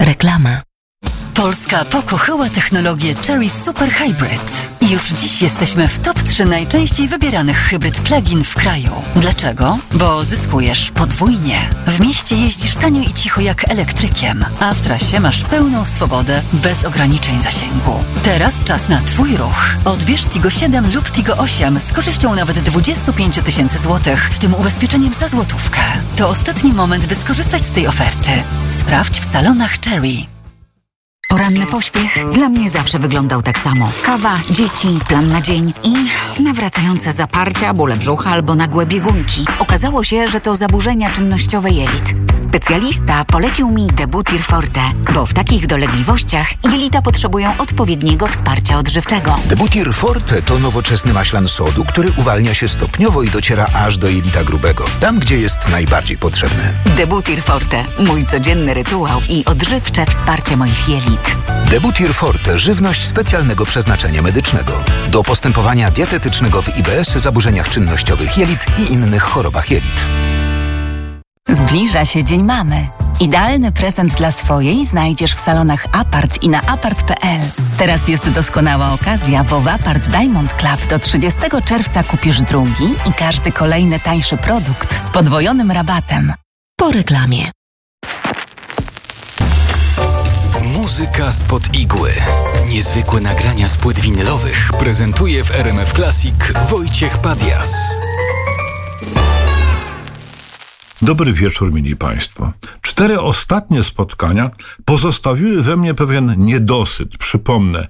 Reklama. Polska pokochała technologię Chery Super Hybrid. Już dziś jesteśmy w top 3 najczęściej wybieranych hybryd plug-in w kraju. Dlaczego? Bo zyskujesz podwójnie. W mieście jeździsz tanio i cicho jak elektrykiem, a w trasie masz pełną swobodę, bez ograniczeń zasięgu. Teraz czas na Twój ruch. Odbierz Tigo 7 lub Tigo 8 z korzyścią nawet 25 000 złotych, w tym ubezpieczeniem za złotówkę. To ostatni moment, by skorzystać z tej oferty. Sprawdź w salonach Chery. Poranny pośpiech dla mnie zawsze wyglądał tak samo. Kawa, dzieci, plan na dzień i nawracające zaparcia, bóle brzucha albo nagłe biegunki. Okazało się, że to zaburzenia czynnościowe jelit. Specjalista polecił mi Debutir Forte, bo w takich dolegliwościach jelita potrzebują odpowiedniego wsparcia odżywczego. Debutir Forte to nowoczesny maślan sodu, który uwalnia się stopniowo i dociera aż do jelita grubego, tam gdzie jest najbardziej potrzebny. Debutir Forte, mój codzienny rytuał i odżywcze wsparcie moich jelit. Debutir Forte, żywność specjalnego przeznaczenia medycznego. Do postępowania dietetycznego w IBS, zaburzeniach czynnościowych jelit i innych chorobach jelit. Zbliża się Dzień Mamy. Idealny prezent dla swojej znajdziesz w salonach Apart i na apart.pl. Teraz jest doskonała okazja, bo w Apart Diamond Club do 30 czerwca kupisz drugi i każdy kolejny tańszy produkt z podwojonym rabatem. Po reklamie. Muzyka spod igły. Niezwykłe nagrania z płyt winylowych prezentuje w RMF Classic Wojciech Padias. Dobry wieczór, mili państwo. 4 ostatnie spotkania pozostawiły we mnie pewien niedosyt. Przypomnę,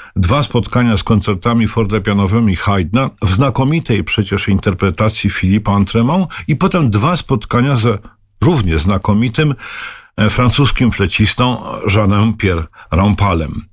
2 spotkania z koncertami fortepianowymi Haydna w znakomitej przecież interpretacji Philippa Antremont i potem 2 spotkania ze równie znakomitym francuskim flecistą Jeanem-Pierre Rampalem.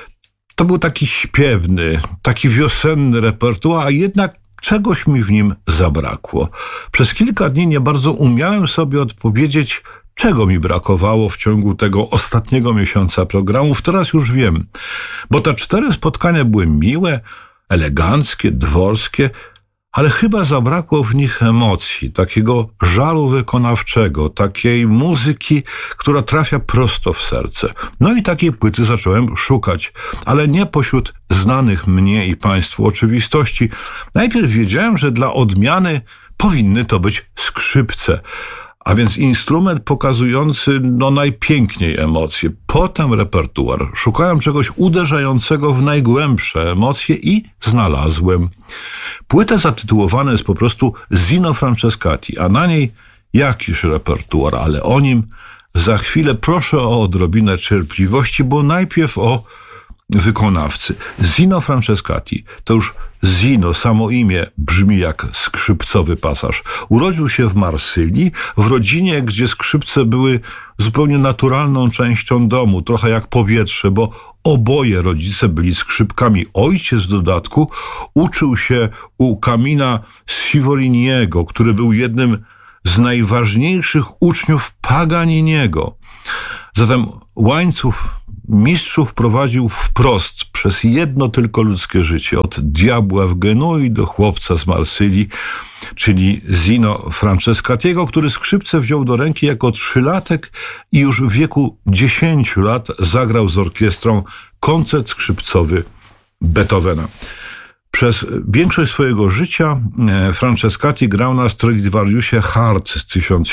To był taki śpiewny, taki wiosenny repertuar, a jednak czegoś mi w nim zabrakło. Przez kilka dni nie bardzo umiałem sobie odpowiedzieć, czego mi brakowało w ciągu tego ostatniego miesiąca programów. Teraz już wiem, bo te 4 spotkania były miłe, eleganckie, dworskie, ale chyba zabrakło w nich emocji, takiego żaru wykonawczego, takiej muzyki, która trafia prosto w serce. No i takiej płyty zacząłem szukać, ale nie pośród znanych mnie i państwu oczywistości. Najpierw wiedziałem, że dla odmiany powinny to być skrzypce, a więc instrument pokazujący najpiękniej emocje. Potem repertuar. Szukałem czegoś uderzającego w najgłębsze emocje i znalazłem. Płyta zatytułowana jest po prostu Zino Francescatti, a na niej jakiś repertuar, ale o nim za chwilę. Proszę o odrobinę cierpliwości, bo najpierw o wykonawcy. Zino Francescatti to już Zino, samo imię brzmi jak skrzypcowy pasaż. Urodził się w Marsylii, w rodzinie, gdzie skrzypce były zupełnie naturalną częścią domu, trochę jak powietrze, bo oboje rodzice byli skrzypkami. Ojciec w dodatku uczył się u Camina Scivoliniego, który był jednym z najważniejszych uczniów Paganiniego. Zatem łańcuch mistrzów prowadził wprost przez jedno tylko ludzkie życie, od diabła w Genui do chłopca z Marsylii, czyli Zino Francescattiego, który skrzypce wziął do ręki jako 3-latek i już w wieku 10 lat zagrał z orkiestrą koncert skrzypcowy Beethovena. Przez większość swojego życia Francescatti grał na Stradivariusie Hart z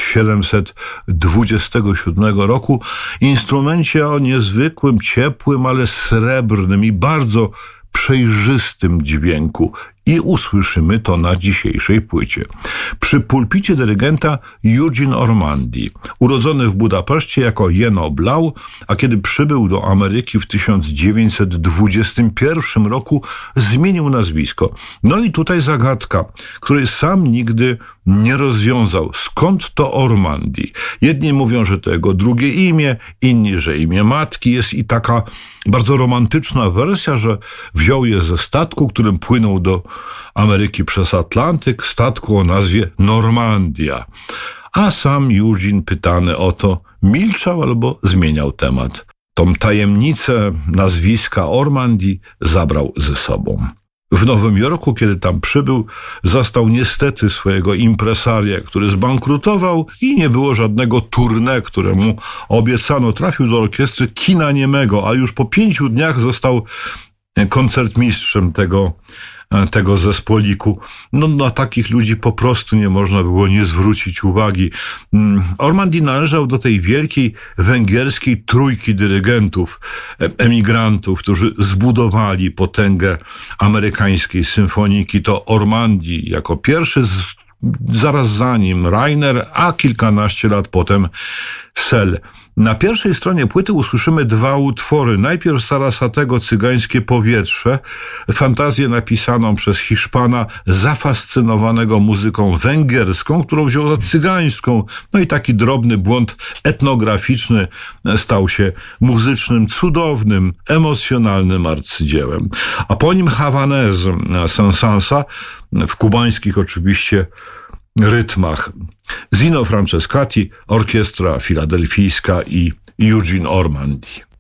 1727 roku, instrumencie o niezwykłym, ciepłym, ale srebrnym i bardzo przejrzystym dźwięku. I usłyszymy to na dzisiejszej płycie. Przy pulpicie dyrygenta Eugene Ormandy, urodzony w Budapeszcie jako Jeno Blau, a kiedy przybył do Ameryki w 1921 roku, zmienił nazwisko. No i tutaj zagadka, której sam nigdy nie rozwiązał. Skąd to Ormandy? Jedni mówią, że to jego drugie imię, inni, że imię matki. Jest i taka bardzo romantyczna wersja, że wziął je ze statku, którym płynął do Ameryki przez Atlantyk, statku o nazwie Normandia. A sam Eugene, pytany o to, milczał albo zmieniał temat. Tą tajemnicę nazwiska Ormandy zabrał ze sobą. W Nowym Jorku, kiedy tam przybył, zastał niestety swojego impresaria, który zbankrutował i nie było żadnego tournée, któremu obiecano. Trafił do orkiestry kina niemego, a już po 5 dniach został koncertmistrzem tego zespoliku. No, na takich ludzi po prostu nie można było nie zwrócić uwagi. Ormandy należał do tej wielkiej węgierskiej trójki dyrygentów, emigrantów, którzy zbudowali potęgę amerykańskiej symfoniki. To Ormandy jako pierwszy, zaraz za nim Rainer, a kilkanaście lat potem Sel. Na pierwszej stronie płyty usłyszymy 2 utwory. Najpierw Sarasatego Cygańskie powietrze, fantazję napisaną przez Hiszpana zafascynowanego muzyką węgierską, którą wziął za cygańską. No i taki drobny błąd etnograficzny stał się muzycznym, cudownym, emocjonalnym arcydziełem. A po nim Havanez Saint-Sansa, w kubańskich oczywiście rytmach. Zino Francescati, Orkiestra Filadelfijska i Eugene Ormandy.